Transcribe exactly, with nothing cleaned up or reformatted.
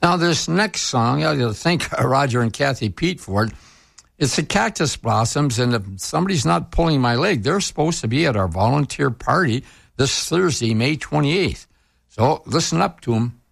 Now, this next song, I got to thank Roger and Kathy Pete for it. It's the Cactus Blossoms, and if somebody's not pulling my leg, they're supposed to be at our volunteer party this Thursday, May twenty-eighth. So listen up to them.